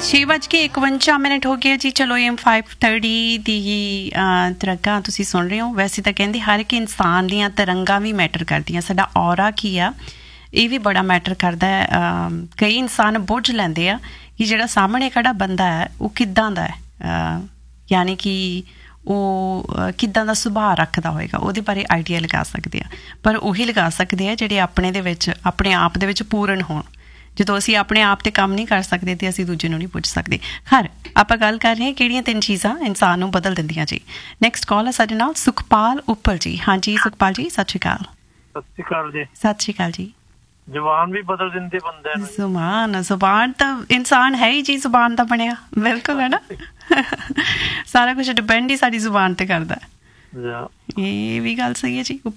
6:51 ਹੋ ਗਏ ਜੀ। ਚਲੋ AM 530 ਦੀ ਤਰੰਗਾਂ ਤੁਸੀਂ ਸੁਣ ਰਹੇ ਹੋ। ਵੈਸੇ ਤਾਂ ਕਹਿੰਦੇ ਹਰ ਇੱਕ ਇਨਸਾਨ ਦੀਆਂ ਤਰੰਗਾਂ ਵੀ ਮੈਟਰ ਕਰਦੀਆਂ। ਸਾਡਾ ਔਰਾ ਕੀ ਆ ਇਹ ਵੀ ਬੜਾ ਮੈਟਰ ਕਰਦਾ ਹੈ। ਕਈ ਇਨਸਾਨ ਬੁੱਝ ਲੈਂਦੇ ਆ ਕਿ ਜਿਹੜਾ ਸਾਹਮਣੇ ਖੜਾ ਬੰਦਾ ਹੈ ਉਹ ਕਿੱਦਾਂ ਦਾ ਹੈ, ਯਾਨੀ ਕਿ ਉਹ ਕਿੱਦਾਂ ਦਾ ਸੁਭਾਅ ਰੱਖਦਾ ਹੋਏਗਾ, ਉਹਦੇ ਬਾਰੇ ਆਈਡੀਆ ਲਗਾ ਸਕਦੇ ਆ। ਪਰ ਉਹੀ ਲਗਾ ਸਕਦੇ ਆ ਜਿਹੜੇ ਆਪਣੇ ਆਪ ਦੇ ਵਿੱਚ ਪੂਰਨ ਹੋਣ। ਜਦੋਂ ਅਸੀਂ ਆਪਣੇ ਆਪ 'ਤੇ ਕੰਮ ਨਹੀਂ ਕਰ ਸਕਦੇ ਤੇ ਅਸੀਂ ਦੂਜੇ ਨੂੰ ਨਹੀਂ ਪੁੱਛ ਸਕਦੇ। ਖੈਰ, ਆਪਾਂ ਗੱਲ ਕਰ ਰਹੇ ਹਾਂ ਕਿਹੜੀਆਂ 3 ਚੀਜ਼ਾਂ ਇਨਸਾਨ ਨੂੰ ਬਦਲ ਦਿੰਦੀਆਂ ਜੀ। ਨੈਕਸਟ ਕਾਲ ਹੈ ਸਾਡੇ ਨਾਲ ਸੁਖਪਾਲ ਉੱਪਲ ਜੀ। ਹਾਂਜੀ ਸੁਖਪਾਲ ਜੀ, ਸਤਿ ਸ਼੍ਰੀ ਅਕਾਲ। ਸਤਿ ਸ਼੍ਰੀ ਅਕਾਲ ਜੀ। ਸਤਿ ਸ਼੍ਰੀ ਅਕਾਲ ਜੀ। ਜ਼ੁਬਾਨ ਵੀ ਬਦਲ ਦਿੰਦੇ ਬੰਦੇ ਨੂੰ। ਜ਼ੁਬਾਨ ਤਾਂ ਇਨਸਾਨ ਹੈ ਹੀ ਜੀ, ਜ਼ੁਬਾਨ ਦਾ ਬਣਿਆ। ਬਿਲਕੁਲ ਹੈ ਨਾ, ਸਾਰਾ ਕੁਛ ਡਿਪੈਂਡ ਹੀ ਸਾਡੀ ਜ਼ੁਬਾਨ ਤੇ ਕਰਦਾ। ਇਹ ਵੀ ਗੱਲ ਸਹੀ ਹੈ ਜੀ।